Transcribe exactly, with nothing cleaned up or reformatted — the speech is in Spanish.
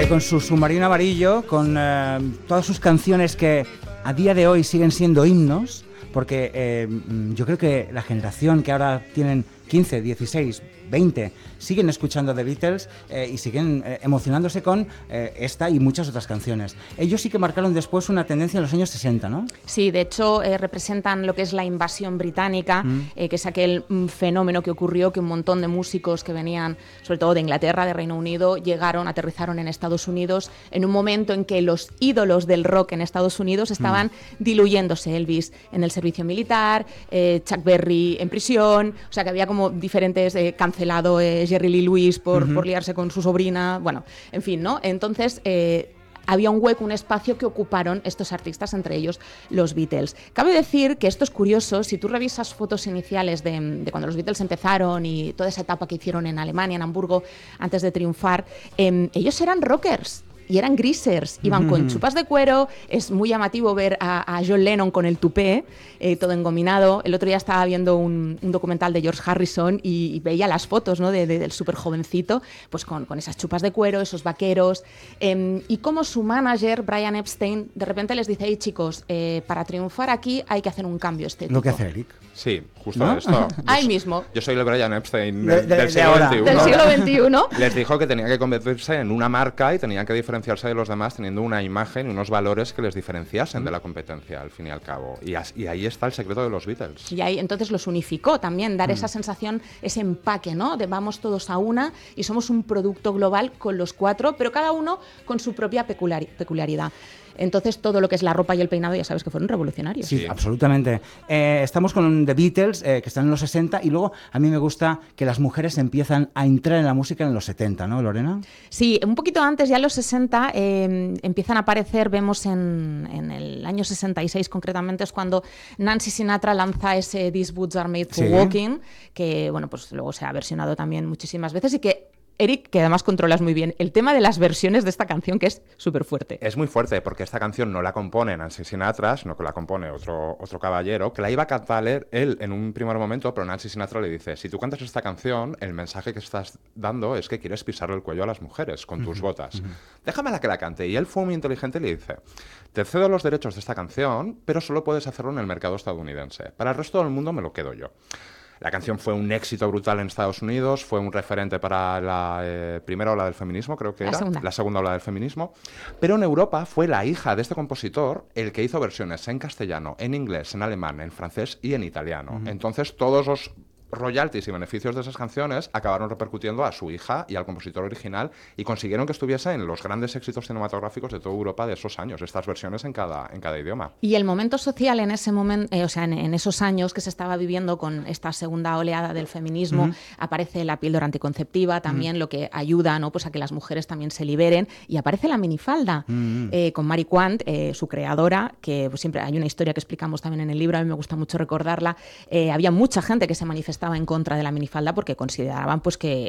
eh, con su submarino amarillo, con eh, todas sus canciones que a día de hoy siguen siendo himnos, porque eh, yo creo que la generación que ahora tienen quince, dieciséis, veinte, siguen escuchando The Beatles eh, y siguen eh, emocionándose con eh, esta y muchas otras canciones. Ellos sí que marcaron después una tendencia en los años sesenta, ¿no? Sí, de hecho eh, representan lo que es la invasión británica, mm. eh, que es aquel mm, fenómeno que ocurrió, que un montón de músicos que venían, sobre todo de Inglaterra, de Reino Unido, llegaron, aterrizaron en Estados Unidos en un momento en que los ídolos del rock en Estados Unidos estaban mm. diluyéndose. Elvis en el servicio militar, eh, Chuck Berry en prisión, o sea que había como diferentes, eh, cancelado eh, Jerry Lee Lewis por, uh-huh. por liarse con su sobrina, bueno, en fin, ¿no? Entonces eh, había un hueco, un espacio que ocuparon estos artistas, entre ellos los Beatles. Cabe decir que esto es curioso, si tú revisas fotos iniciales de, de cuando los Beatles empezaron y toda esa etapa que hicieron en Alemania, en Hamburgo, antes de triunfar, eh, ellos eran rockers. Y eran greasers, iban con chupas de cuero. Es muy llamativo ver a, a John Lennon con el tupé, eh, todo engominado. El otro día estaba viendo un, un documental de George Harrison y, y veía las fotos, ¿no? de, de, del súper jovencito, pues con, con esas chupas de cuero, esos vaqueros. Eh, y como su manager, Brian Epstein, de repente les dice: hey, chicos, eh, para triunfar aquí hay que hacer un cambio estético. Lo que hace Eric. Sí, justo ¿No? esto. Ahí mismo. Yo soy el Brian Epstein de, de, del, de siglo ahora. veintiuno. Del siglo veintiuno. Les dijo que tenía que convertirse en una marca y tenían que diferenciarse de los demás teniendo una imagen y unos valores que les diferenciasen mm. de la competencia, al fin y al cabo. Y, as, y ahí está el secreto de los Beatles. Y ahí entonces los unificó también, dar mm. esa sensación, ese empaque, ¿no? De vamos todos a una y somos un producto global con los cuatro, pero cada uno con su propia peculiar, peculiaridad. Entonces todo lo que es la ropa y el peinado ya sabes que fueron revolucionarios. Sí, sí. absolutamente. Eh, estamos con The Beatles, eh, que están en los sesenta, y luego a mí me gusta que las mujeres empiezan a entrar en la música en los setenta, ¿no, Lorena? Sí, un poquito antes, ya en los sesenta, eh, empiezan a aparecer, vemos en, en el año sesenta y seis concretamente, es cuando Nancy Sinatra lanza ese These Boots Are Made for sí. Walking, que bueno, pues luego se ha versionado también muchísimas veces y que Eric, que además controlas muy bien el tema de las versiones de esta canción, que es súper fuerte. Es muy fuerte, porque esta canción no la compone Nancy Sinatra, sino que la compone otro, otro caballero, que la iba a cantar él en un primer momento, pero Nancy Sinatra le dice: si tú cantas esta canción, el mensaje que estás dando es que quieres pisarle el cuello a las mujeres con tus uh-huh, botas. Uh-huh. Déjamela que la cante. Y él fue muy inteligente y le dice: te cedo los derechos de esta canción, pero solo puedes hacerlo en el mercado estadounidense. Para el resto del mundo me lo quedo yo. La canción fue un éxito brutal en Estados Unidos, fue un referente para la eh, primera ola del feminismo, creo que la era, segunda. la segunda ola del feminismo, pero en Europa fue la hija de este compositor el que hizo versiones en castellano, en inglés, en alemán, en francés y en italiano. Uh-huh. Entonces todos los royalties y beneficios de esas canciones acabaron repercutiendo a su hija y al compositor original y consiguieron que estuviese en los grandes éxitos cinematográficos de toda Europa de esos años, estas versiones en cada, en cada idioma. Y el momento social en ese momento, eh, o sea, en, en esos años que se estaba viviendo con esta segunda oleada del feminismo, uh-huh. aparece la píldora anticonceptiva también, uh-huh. lo que ayuda, ¿no? Pues a que las mujeres también se liberen, y aparece la minifalda uh-huh. eh, con Mary Quant, eh, su creadora, que pues, siempre hay una historia que explicamos también en el libro, a mí me gusta mucho recordarla. Eh, había mucha gente que se manifestaba en contra de la minifalda porque consideraban pues que